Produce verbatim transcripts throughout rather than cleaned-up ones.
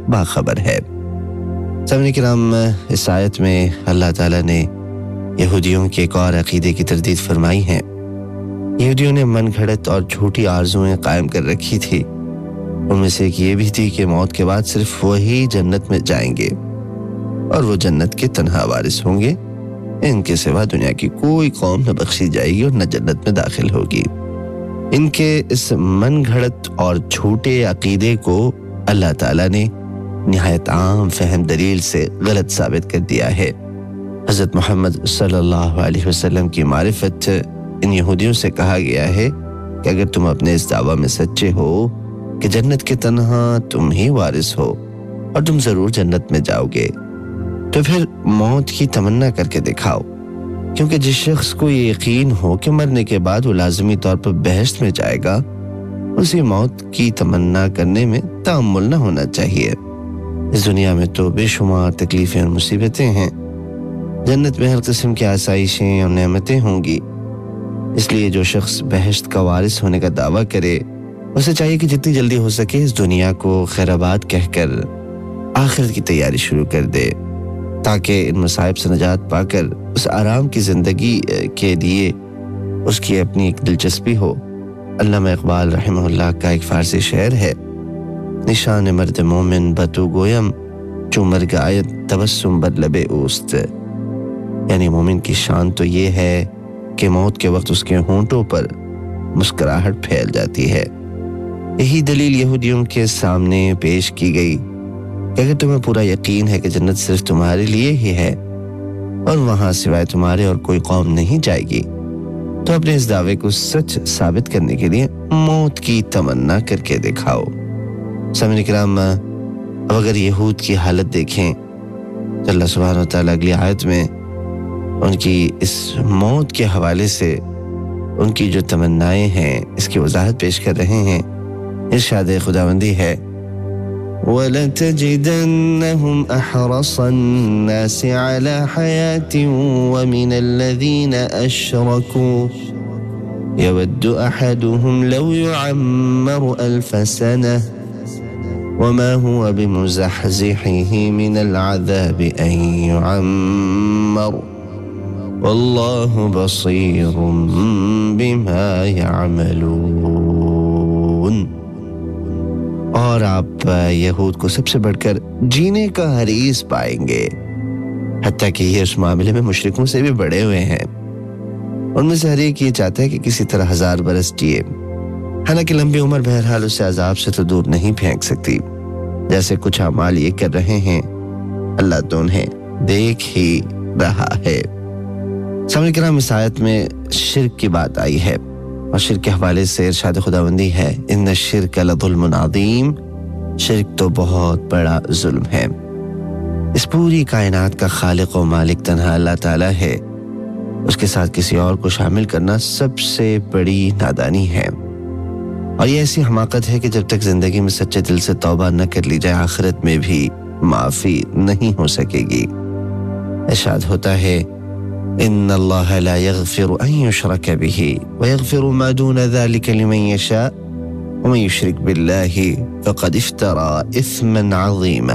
باخبر ہے۔ سامعین کرام، اس آیت میں اللہ تعالیٰ نے یہودیوں کے ایک اور عقیدے کی تردید فرمائی ہے۔ یہودیوں نے من گھڑت اور جھوٹی آرزویں قائم کر رکھی تھی۔ ان میں سے ایک یہ بھی تھی کہ موت کے بعد صرف وہی جنت میں جائیں گے اور وہ جنت کے تنہا وارث ہوں گے، ان کے سوا دنیا کی کوئی قوم نہ بخشی جائے گی اور نہ جنت میں داخل ہوگی۔ ان کے اس من گھڑت اور جھوٹے عقیدے کو اللہ تعالیٰ نے نہایت عام فہم دلیل سے غلط ثابت کر دیا ہے۔ حضرت محمد صلی اللہ علیہ وسلم کی معرفت ان یہودیوں سے کہا گیا ہے کہ اگر تم اپنے اس دعویٰ میں سچے ہو کہ جنت کے تنہا تم ہی وارث ہو اور تم ضرور جنت میں جاؤ گے، تو پھر موت کی تمنا کر کے دکھاؤ، کیونکہ جس شخص کو یہ یقین ہو کہ مرنے کے بعد وہ لازمی طور پر بہشت میں جائے گا، اسے موت کی تمنا کرنے میں تأمل نہ ہونا چاہیے۔ اس دنیا میں تو بے شمار تکلیفیں اور مصیبتیں ہیں، جنت میں ہر قسم کی آسائشیں اور نعمتیں ہوں گی۔ اس لیے جو شخص بہشت کا وارث ہونے کا دعویٰ کرے، اسے چاہیے کہ جتنی جلدی ہو سکے اس دنیا کو خیر آباد کہہ کر آخرت کی تیاری شروع کر دے، تاکہ ان مصائب سے نجات پا کر اس آرام کی زندگی کے لیے اس کی اپنی ایک دلچسپی ہو۔ علامہ اقبال رحمہ اللہ کا ایک فارسی شعر ہے: نشان مرد مومن بتو گویم چو مرگ آیت تبسم بر لب اوست، یعنی مومن کی شان تو یہ ہے کہ موت کے وقت اس کے ہونٹوں پر مسکراہٹ پھیل جاتی ہے۔ یہی دلیل یہودیوں کے سامنے پیش کی گئی کہ اگر تمہیں پورا یقین ہے کہ جنت صرف تمہارے لیے ہی ہے اور وہاں سوائے تمہارے اور کوئی قوم نہیں جائے گی، تو اپنے اس دعوے کو سچ ثابت کرنے کے لیے موت کی تمنا کر کے دکھاؤ۔ سامعین کرام، اب اگر یہود کی حالت دیکھیں تو اللہ سبحانہ وتعالیٰ اگلی آیت میں ان کی اس موت کے حوالے سے ان کی جو تمنائیں ہیں اس کی وضاحت پیش کر رہے ہیں۔ ارشاد خداوندی ہے: وَلَتَجِدَنَّهُمْ أَحْرَصَ النَّاسِ عَلَى حَيَاةٍ وَمِنَ الَّذِينَ أَشْرَكُوا يَوَدُّ أَحَدُهُمْ لَوْ يُعَمَّرُ أَلْفَ سَنَةٍ وَمَا هُوَ بِمُزَحْزِحِهِ مِنَ الْعَذَابِ أَن يُعَمَّرَ وَاللَّهُ بَصِيرٌ بِمَا يَعْمَلُونَ۔ اور آپ یہود کو سب سے بڑھ کر جینے کا حریص پائیں گے، حتیٰ کہ یہ اس معاملے میں مشرکوں سے بھی بڑے ہوئے ہیں۔ ان میں سے ہر ایک یہ چاہتا ہے کہ کسی طرح ہزار برس جیے، حالانکہ لمبی عمر بہرحال اسے عذاب سے تو دور نہیں پھینک سکتی۔ جیسے کچھ اعمال یہ کر رہے ہیں، اللہ تو انہیں دیکھ ہی رہا ہے۔ سامعین کرام، اس آیت میں شرک کی بات آئی ہے اور شرک کے حوالے سے ارشاد خداوندی ہے: ان الشرک لظلم عظیم، شرک تو بہت بڑا ظلم ہے۔ اس پوری کائنات کا خالق و مالک تنہا اللہ تعالیٰ ہے، اس کے ساتھ کسی اور کو شامل کرنا سب سے بڑی نادانی ہے، اور یہ ایسی حماقت ہے کہ جب تک زندگی میں سچے دل سے توبہ نہ کر لی جائے، آخرت میں بھی معافی نہیں ہو سکے گی۔ ارشاد ہوتا ہے: ان اللہ لا یغفر ان یشرک بہ ویغفر ما دون ذلک لمن یشاء ومن یشرک باللہ فقد افترى اثما عظیما۔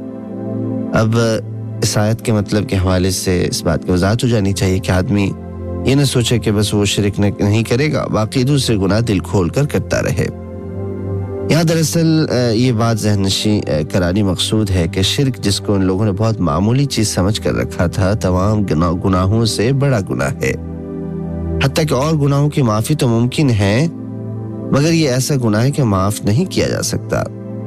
اب اس آیت کے مطلب کے حوالے سے اس بات کی وضاحت ہو جانی چاہیے کہ آدمی یہ نہ سوچے کہ بس وہ شرک نہیں کرے گا، باقی دوسرے گناہ دل کھول کر کرتا رہے۔ یہاں دراصل یہ بات ذہن نشین کرانی مقصود ہے کہ شرک، جس کو ان لوگوں نے بہت معمولی چیز سمجھ کر رکھا تھا، تمام گناہوں سے بڑا گناہ ہے۔ حتیٰ کہ اور گناہوں کی معافی تو ممکن ہے، مگر یہ ایسا گناہ ہے کہ معاف نہیں کیا جا سکتا۔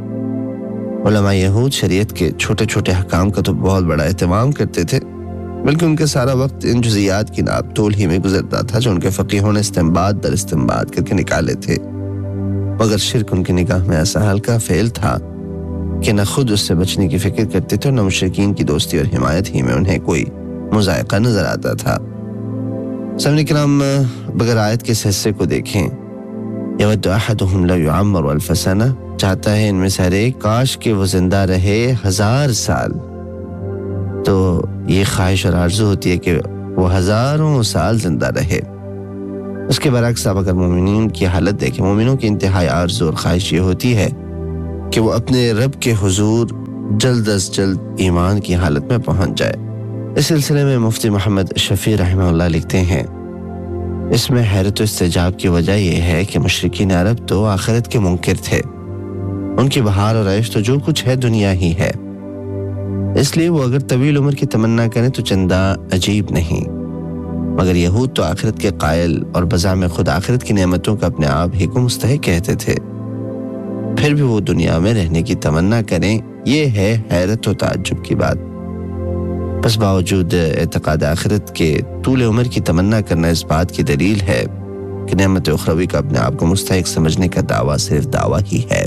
علماء یہود شریعت کے چھوٹے چھوٹے حکام کا تو بہت بڑا اہتمام کرتے تھے، بلکہ ان کا سارا وقت ان جزیات کی ناپ تول ہی میں گزرتا تھا جو ان کے فقیہوں نے استنباط در استنباط کر کے نکالے تھے۔ مگر شرک ان کی نگاہ میں ایسا ہلکا فعل تھا کہ نہ خود اس سے بچنے کی فکر کرتے تھے، نہ مشرکین کی دوستی اور حمایت ہی میں انہیں کوئی مذائقہ نظر آتا تھا۔ سامعین کرام، بغیر آیت کے اس حصے کو دیکھیں: یود احدہم لو یعمر الف سنہ، چاہتا ہے ان میں سے ہر ایک کاش کہ وہ زندہ رہے ہزار سال۔ تو یہ خواہش اور آرزو ہوتی ہے کہ وہ ہزاروں سال زندہ رہے۔ اس کے برعکس آپ اگر مومنین کی حالت دیکھیں، مومنوں کی انتہائی آرزو اور خواہش یہ ہوتی ہے کہ وہ اپنے رب کے حضور جلد از جلد ایمان کی حالت میں پہنچ جائے۔ اس سلسلے میں مفتی محمد شفیع رحمہ اللہ لکھتے ہیں، اس میں حیرت و استعجاب کی وجہ یہ ہے کہ مشرکین عرب تو آخرت کے منکر تھے، ان کی بہار اور عیش تو جو کچھ ہے دنیا ہی ہے، اس لیے وہ اگر طویل عمر کی تمنا کریں تو چندہ عجیب نہیں، مگر یہود تو آخرت کے قائل اور بذات خود آخرت کی نعمتوں کا اپنے آپ ہی کو مستحق کہتے تھے، پھر بھی وہ دنیا میں رہنے کی تمنا کریں، یہ ہے حیرت و تعجب کی بات۔ بس باوجود اعتقاد آخرت کے طول عمر کی تمنا کرنا اس بات کی دلیل ہے کہ نعمت اخروی کا اپنے آپ کو مستحق سمجھنے کا دعویٰ صرف دعویٰ ہی ہے۔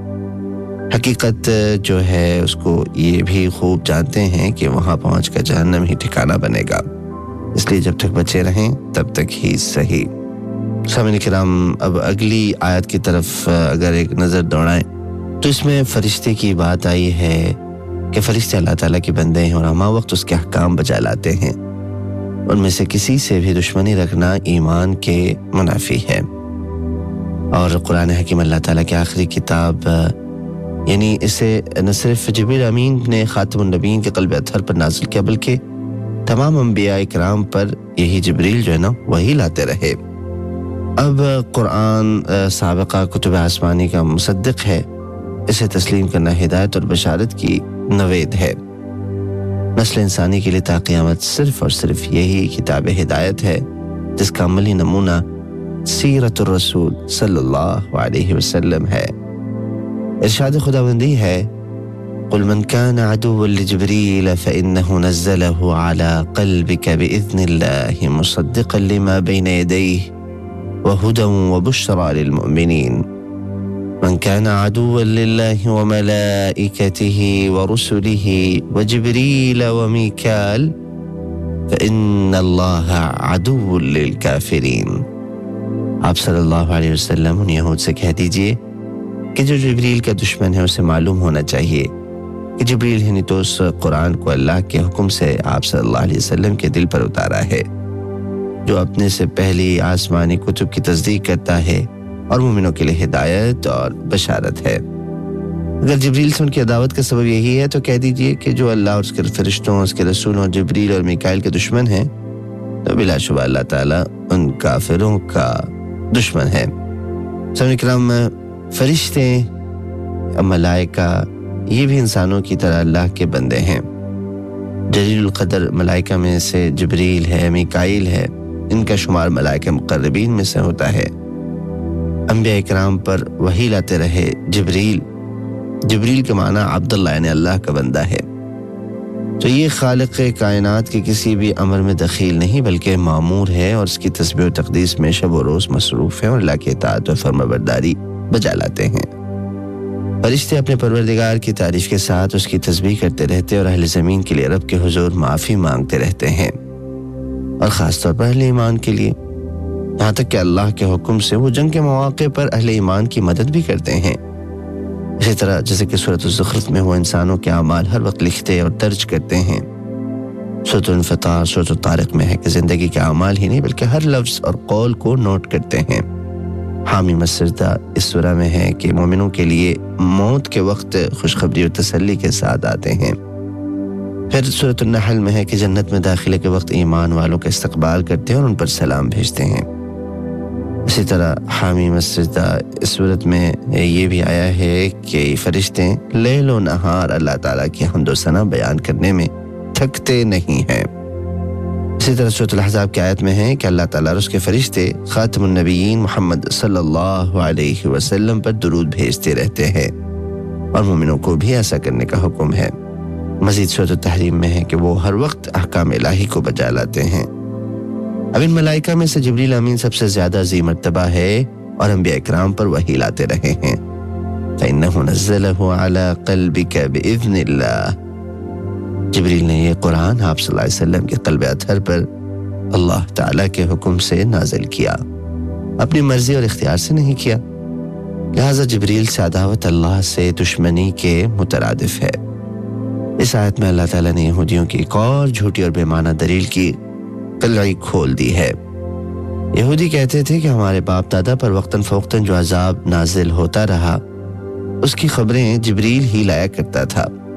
حقیقت جو ہے اس کو یہ بھی خوب جانتے ہیں کہ وہاں پہنچ کر جہنم ہی ٹھکانہ بنے گا، اس لیے جب تک بچے رہیں تب تک ہی صحیح۔ سامعین کرام، اب اگلی آیت کی طرف اگر ایک نظر دوڑائیں تو اس میں فرشتے کی بات آئی ہے کہ فرشتے اللہ تعالیٰ کے بندے ہیں اور ہمہ وقت اس کے احکام بجا لاتے ہیں، ان میں سے کسی سے بھی دشمنی رکھنا ایمان کے منافی ہے۔ اور قرآن حکیم اللہ تعالیٰ کی آخری کتاب، یعنی اسے نہ صرف جبریل امین نے خاتم النبیین کے قلب اطہر پر نازل کیا بلکہ تمام انبیاء اکرام پر یہی جبریل جو ہے نا وہی لاتے رہے۔ اب قرآن سابقہ کتب آسمانی کا مصدق ہے، اسے تسلیم کرنا ہدایت اور بشارت کی نوید ہے۔ نسل انسانی کے لیے تا قیامت صرف اور صرف یہی کتاب ہدایت ہے جس کا عملی نمونہ سیرت الرسول صلی اللہ علیہ وسلم ہے۔ ارشاد خداوندی ہے، قل من كان عدوا لجبريل فإنه نزله على قلبك بإذن الله مصدقا لما بين يديه وهدى وبشرى للمؤمنين من كان عدوا لله وملائكته ورسله وجبريل وميكال فإن الله عدو للكافرين۔ آپ صلی اللہ علیہ وسلم ان یہود سے کہہ دیجئے کہ جو جبریل کا دشمن ہے اسے معلوم ہونا چاہیے کہ جبریل ہی نہیں تو اس قرآن کو اللہ کے حکم سے آپ صلی اللہ علیہ وسلم کے دل پر اتارا ہے، جو اپنے سے پہلی آسمانی کتب کی تصدیق کرتا ہے اور مومنوں کے لیے ہدایت اور بشارت ہے۔ اگر جبریل سے ان کی عداوت کا سبب یہی ہے تو کہہ دیجئے کہ جو اللہ اور اس کے فرشتوں، اس کے رسولوں، جبریل اور میکائیل کے دشمن ہیں تو بلا شبہ اللہ تعالیٰ ان کافروں کا دشمن ہے۔ سامعین کرام، فرشتے، ملائکہ، یہ بھی انسانوں کی طرح اللہ کے بندے ہیں۔ جلیل القدر ملائکہ میں سے جبریل ہے، میکائیل ہے، ان کا شمار ملائکہ مقربین میں سے ہوتا ہے۔ انبیاء اکرام پر وحی لاتے رہے جبریل، جبریل کا معنی عبداللہ یعنی اللہ کا بندہ ہے، تو یہ خالق کائنات کے کسی بھی امر میں دخیل نہیں بلکہ مامور ہے اور اس کی تسبیح و تقدیس میں شب و روز مصروف ہے اور اللہ کی اطاعت و فرمانبرداری بجا لاتے ہیں۔ فرشتے اپنے پروردگار کی تعریف کے ساتھ اس کی تسبیح کرتے رہتے اور اہل زمین کے لیے رب کے حضور معافی مانگتے رہتے ہیں، اور خاص طور پر اہل ایمان کے لیے، یہاں تک کہ اللہ کے حکم سے وہ جنگ کے مواقع پر اہل ایمان کی مدد بھی کرتے ہیں۔ اسی طرح جیسے کہ سورۃ الزخرف میں وہ انسانوں کے اعمال ہر وقت لکھتے اور درج کرتے ہیں۔ سورۃ الانفطار، سورۃ الطارق میں ہے کہ زندگی کے اعمال ہی نہیں بلکہ ہر لفظ اور قول کو نوٹ کرتے ہیں۔ حامیم السجدہ اس سورہ میں ہے کہ مومنوں کے لیے موت کے وقت خوشخبری و تسلی کے ساتھ آتے ہیں۔ پھر سورۃ النحل میں ہے کہ جنت میں داخلے کے وقت ایمان والوں کا استقبال کرتے ہیں اور ان پر سلام بھیجتے ہیں۔ اسی طرح حامیم السجدہ اس صورت میں یہ بھی آیا ہے کہ فرشتے لیل و نہار اللہ تعالیٰ کی حمد و ثنا بیان کرنے میں تھکتے نہیں ہیں۔ اسی طرح سورۃ الاحزاب کی آیت میں ہے کہ اللہ تعالیٰ اور اس کے فرشتے خاتم النبیین محمد صلی اللہ علیہ وسلم پر درود بھیجتے رہتے ہیں، اور مومنوں کو بھی ایسا کرنے کا حکم ہے۔ مزید سورۃ التحریم میں ہے کہ وہ ہر وقت احکام الہی کو بجا لاتے ہیں۔ اب ان ملائکہ میں سے جبریل امین سب سے زیادہ ذی مرتبہ ہے اور انبیاء اکرام پر وحی لاتے رہے ہیں۔ فَإِنَّهُ نَزَّلَهُ عَلَىٰ قَلْبِكَ بِإِذْنِ اللَّهِ، جبریل نے یہ قرآن آپ صلی اللہ علیہ وسلم کے قلب اطہر پر اللہ تعالیٰ کے حکم سے نازل کیا، اپنی مرضی اور اختیار سے نہیں کیا، لہٰذا جبریل سے عداوت اللہ سے دشمنی کے مترادف ہے۔ اس آیت میں اللہ تعالیٰ نے یہودیوں کی ایک اور جھوٹی اور بے معنی دلیل کی قلعی کھول دی ہے۔ یہودی کہتے تھے کہ ہمارے باپ دادا پر وقتاً فوقتاً جو عذاب نازل ہوتا رہا اس کی خبریں جبریل ہی لایا کرتا تھا۔